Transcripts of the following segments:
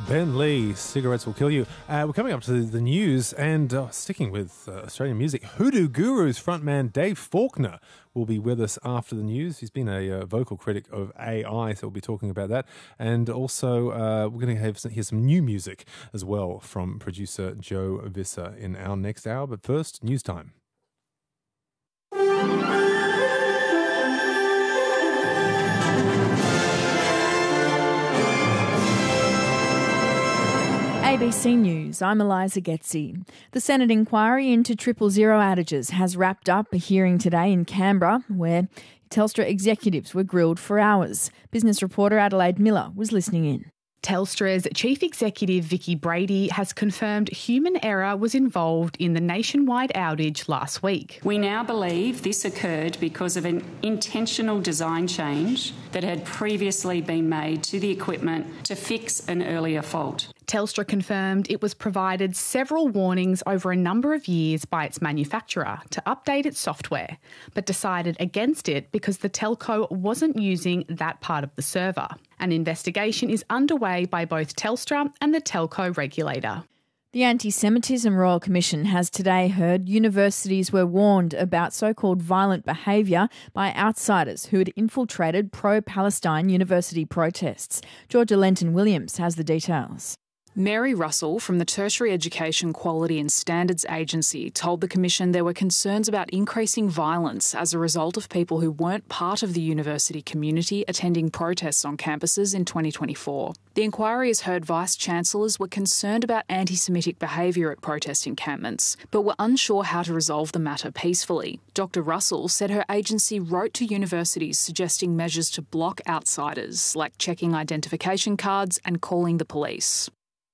Ben Lee, Cigarettes Will Kill You. We're coming up to the news and sticking with Australian music. Hoodoo Gurus frontman Dave Faulkner will be with us after the news. He's been a vocal critic of AI, so we'll be talking about that. And also we're going to hear some new music as well from producer Joe Visser in our next hour. But first, news time. ABC News, I'm Eliza Getzi. The Senate inquiry into 000 outages has wrapped up a hearing today in Canberra where Telstra executives were grilled for hours. Business reporter Adelaide Miller was listening in. Telstra's Chief Executive Vicki Brady has confirmed human error was involved in the nationwide outage last week. We now believe this occurred because of an intentional design change that had previously been made to the equipment to fix an earlier fault. Telstra confirmed it was provided several warnings over a number of years by its manufacturer to update its software, but decided against it because the telco wasn't using that part of the server. An investigation is underway by both Telstra and the telco regulator. The Anti-Semitism Royal Commission has today heard universities were warned about so-called violent behaviour by outsiders who had infiltrated pro-Palestine university protests. Georgia Lenton-Williams has the details. Mary Russell from the Tertiary Education Quality and Standards Agency told the Commission there were concerns about increasing violence as a result of people who weren't part of the university community attending protests on campuses in 2024. The inquiry has heard Vice-Chancellors were concerned about anti-Semitic behaviour at protest encampments, but were unsure how to resolve the matter peacefully. Dr Russell said her agency wrote to universities suggesting measures to block outsiders, like checking identification cards and calling the police.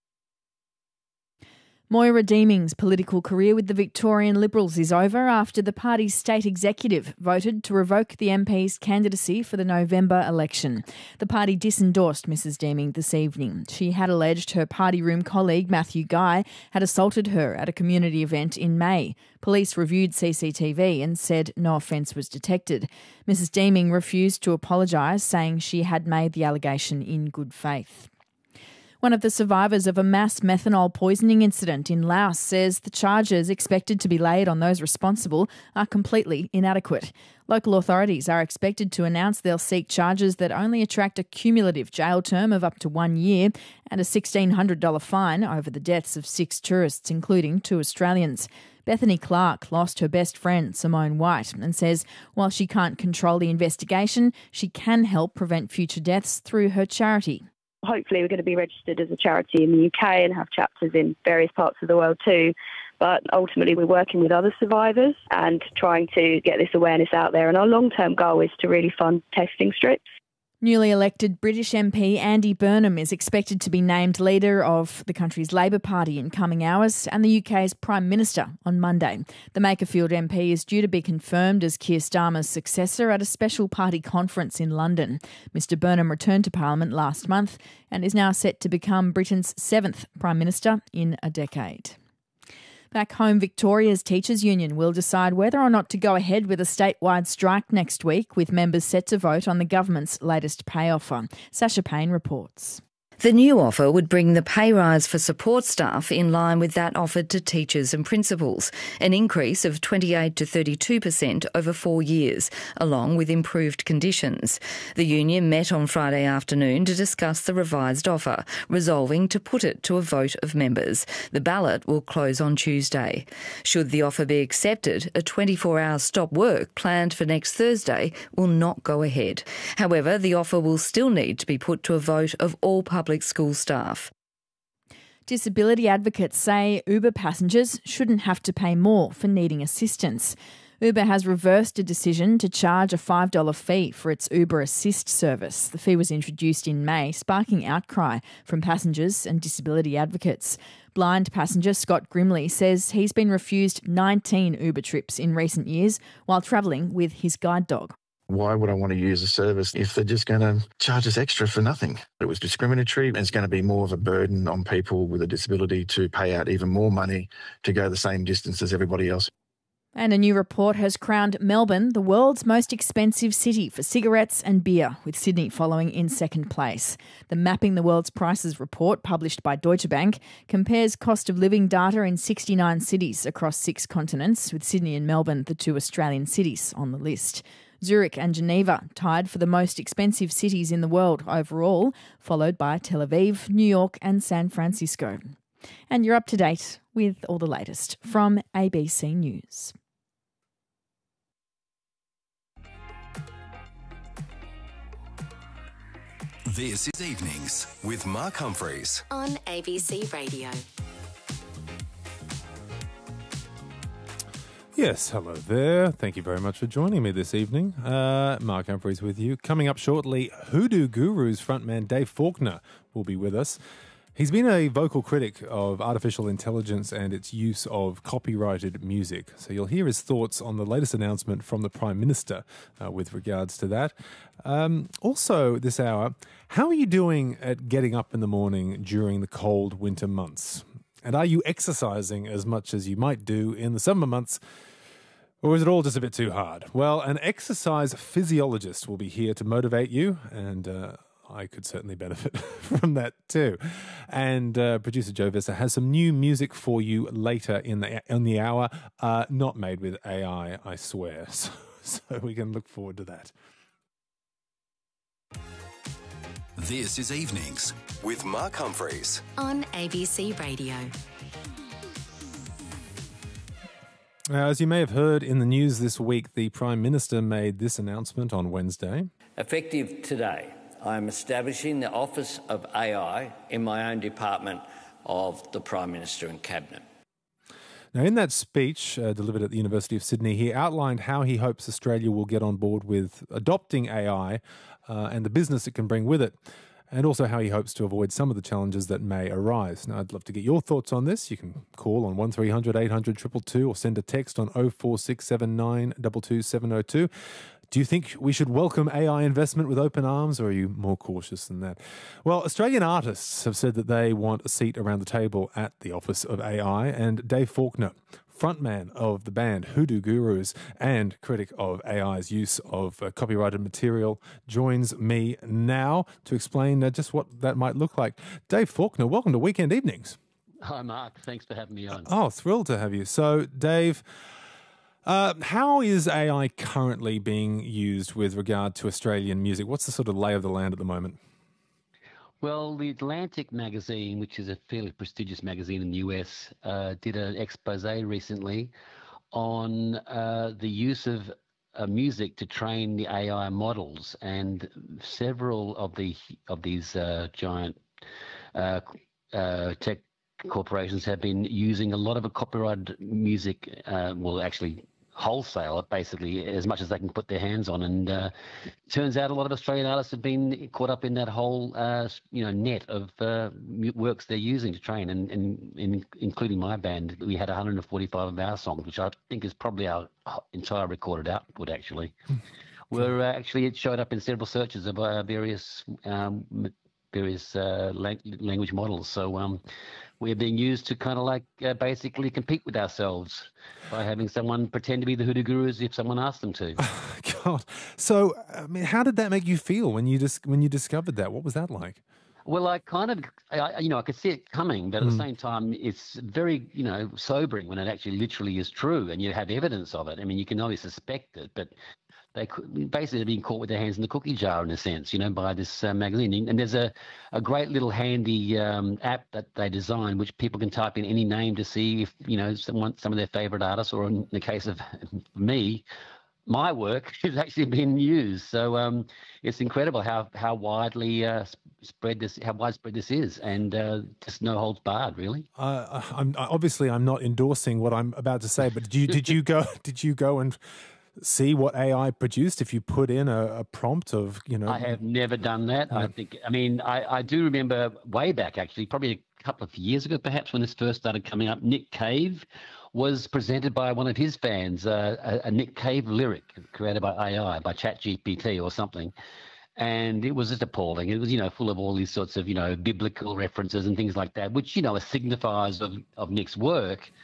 Moira Deeming's political career with the Victorian Liberals is over after the party's state executive voted to revoke the MP's candidacy for the November election. The party disendorsed Mrs Deeming this evening. She had alleged her party room colleague Matthew Guy had assaulted her at a community event in May. Police reviewed CCTV and said no offence was detected. Mrs Deeming refused to apologise, saying she had made the allegation in good faith. One of the survivors of a mass methanol poisoning incident in Laos says the charges expected to be laid on those responsible are completely inadequate. Local authorities are expected to announce they'll seek charges that only attract a cumulative jail term of up to 1 year and a $1,600 fine over the deaths of 6 tourists, including 2 Australians. Bethany Clark lost her best friend, Simone White, and says while she can't control the investigation, she can help prevent future deaths through her charity. Hopefully we're going to be registered as a charity in the UK and have chapters in various parts of the world too. But ultimately we're working with other survivors and trying to get this awareness out there. And our long-term goal is to really fund testing strips. Newly elected British MP Andy Burnham is expected to be named leader of the country's Labor Party in coming hours and the UK's Prime Minister on Monday. The Makerfield MP is due to be confirmed as Keir Starmer's successor at a special party conference in London. Mr Burnham returned to Parliament last month and is now set to become Britain's 7th Prime Minister in a decade. Back home, Victoria's Teachers Union will decide whether or not to go ahead with a statewide strike next week, with members set to vote on the government's latest pay offer. Sasha Payne reports. The new offer would bring the pay rise for support staff in line with that offered to teachers and principals, an increase of 28 to 32% over 4 years, along with improved conditions. The union met on Friday afternoon to discuss the revised offer, resolving to put it to a vote of members. The ballot will close on Tuesday. Should the offer be accepted, a 24-hour stop work planned for next Thursday will not go ahead. However, the offer will still need to be put to a vote of all public school staff. Disability advocates say Uber passengers shouldn't have to pay more for needing assistance. Uber has reversed a decision to charge a $5 fee for its Uber Assist service. The fee was introduced in May, sparking outcry from passengers and disability advocates. Blind passenger Scott Grimley says he's been refused 19 Uber trips in recent years while travelling with his guide dog. Why would I want to use a service if they're just going to charge us extra for nothing? It was discriminatory and it's going to be more of a burden on people with a disability to pay out even more money to go the same distance as everybody else. And a new report has crowned Melbourne the world's most expensive city for cigarettes and beer, with Sydney following in second place. The Mapping the World's Prices report, published by Deutsche Bank, compares cost of living data in 69 cities across 6 continents, with Sydney and Melbourne the 2 Australian cities on the list. Zurich and Geneva tied for the most expensive cities in the world overall, followed by Tel Aviv, New York and San Francisco. And you're up to date with all the latest from ABC News. This is Evenings with Mark Humphreys on ABC Radio. Yes, hello there. Thank you very much for joining me this evening. Mark Humphreys with you. Coming up shortly, Hoodoo Gurus frontman Dave Faulkner will be with us. He's been a vocal critic of artificial intelligence and its use of copyrighted music. So you'll hear his thoughts on the latest announcement from the Prime Minister with regards to that. Also this hour, how are you doing at getting up in the morning during the cold winter months? And are you exercising as much as you might do in the summer months? Or is it all just a bit too hard? Well, an exercise physiologist will be here to motivate you, and I could certainly benefit from that too. And producer Joe Visser has some new music for you later in the hour, not made with AI, I swear. So we can look forward to that. This is Evenings with Mark Humphreys on ABC Radio. Now, as you may have heard in the news this week, the Prime Minister made this announcement on Wednesday. Effective today, I am establishing the Office of AI in my own department of the Prime Minister and Cabinet. Now, in that speech delivered at the University of Sydney, he outlined how he hopes Australia will get on board with adopting AI and the business it can bring with it, and also how he hopes to avoid some of the challenges that may arise. Now, I'd love to get your thoughts on this. You can call on 1300 800 222 or send a text on 04679 22702. Do you think we should welcome AI investment with open arms, or are you more cautious than that? Well, Australian artists have said that they want a seat around the table at the Office of AI, and Dave Faulkner, frontman of the band Hoodoo Gurus and critic of AI's use of copyrighted material, joins me now to explain just what that might look like. Dave Faulkner, welcome to Weekend Evenings. Hi, Mark. Thanks for having me on. Oh, thrilled to have you. So, Dave, how is AI currently being used with regard to Australian music? What's the sort of lay of the land at the moment? Well, the Atlantic magazine, which is a fairly prestigious magazine in the US, did an expose recently on the use of music to train the AI models, and several of these giant tech corporations have been using a lot of copyrighted music, actually wholesale, basically, as much as they can put their hands on. And it turns out a lot of Australian artists have been caught up in that whole net of works they're using to train, and including my band. We had 145 of our songs, which I think is probably our entire recorded output, actually. It showed up in several searches of various language models. So we're being used to kind of basically compete with ourselves by having someone pretend to be the Hoodoo Gurus if someone asks them to. God. So, I mean, how did that make you feel when you discovered that? What was that like? Well, I could see it coming, but at the same time, it's very, sobering when it actually literally is true and you have evidence of it. I mean, you can only suspect it, but they could basically being caught with their hands in the cookie jar, in a sense, by this magazine. And there's a great little handy app that they designed, which people can type in any name to see if, some of their favorite artists, or in the case of me, my work is actually being used. So it's incredible how widespread this is, and just no holds barred, really. I'm not endorsing what I'm about to say, but did you go and see what AI produced if you put in a prompt of, I have never done that. I do remember way back, actually, probably a couple of years ago, perhaps, when this first started coming up, Nick Cave was presented by one of his fans, a Nick Cave lyric created by AI, by ChatGPT or something. And it was just appalling. It was, full of all these sorts of, biblical references and things like that, which, are signifiers of Nick's work.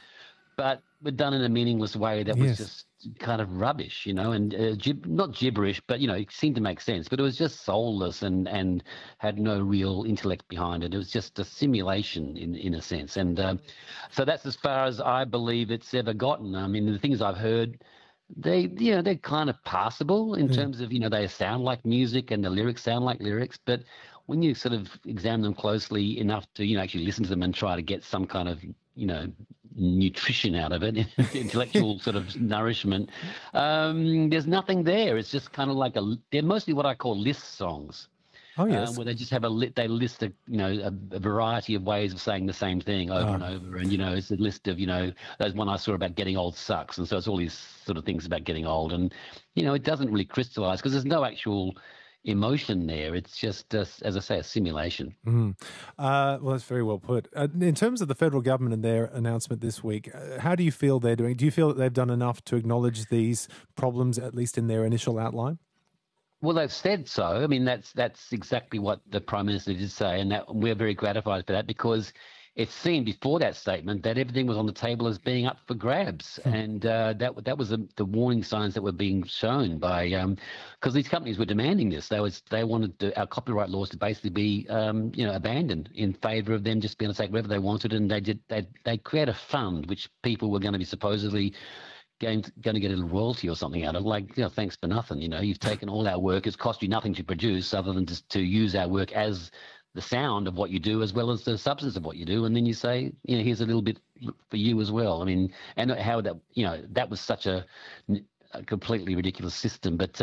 but done in a meaningless way that was just kind of rubbish, you know, and not gibberish, but, you know, it seemed to make sense. But it was just soulless and had no real intellect behind it. It was just a simulation in a sense. And so that's as far as I believe it's ever gotten. I mean, the things I've heard, they're kind of passable in terms of, you know, they sound like music and the lyrics sound like lyrics. But when you sort of examine them closely enough to, you know, actually listen to them and try to get some kind of, you know, nutrition out of it, intellectual sort of nourishment, there's nothing there. It's just kind of like they're mostly what I call list songs. Oh, yes. Where they just have they list a variety of ways of saying the same thing over and over. And, you know, it's a list of, you know, there's one I saw about getting old sucks. And so it's all these sort of things about getting old. And, you know, it doesn't really crystallize because there's no actual emotion there. It's just, as I say, a simulation. Well, that's very well put. In terms of the federal government and their announcement this week, how do you feel they're doing? Do you feel that they've done enough to acknowledge these problems, at least in their initial outline? Well, they've said so. I mean, that's exactly what the Prime Minister did say, and that we're very gratified for that because it seemed before that statement that everything was on the table as being up for grabs, and that was the warning signs that were being shown by because these companies were demanding this. They wanted our copyright laws to basically be abandoned in favour of them just being able to take whatever they wanted, and they create a fund which people were going to be supposedly going to get a little royalty or something out of, like, you know, thanks for nothing. You know, you've taken all our work. It's cost you nothing to produce other than just to use our work as the sound of what you do as well as the substance of what you do. And then you say, you know, here's a little bit for you as well. I mean, and how that, you know, that was such a completely ridiculous system. But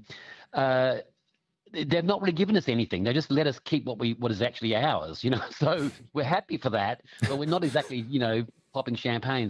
they've not really given us anything. They just let us keep what is actually ours, you know. So we're happy for that, but we're not exactly, you know, popping champagne